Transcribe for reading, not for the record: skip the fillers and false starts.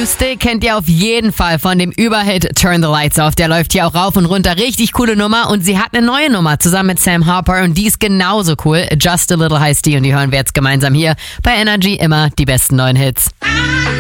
You Still kennt ihr auf jeden Fall von dem Überhit Turn the Lights Off. Der läuft hier auch rauf und runter. Richtig coole Nummer. Und sie hat eine neue Nummer zusammen mit Sam Harper und die ist genauso cool. Just a Little heißt die und die hören wir jetzt gemeinsam hier bei Energy. Immer die besten neuen Hits.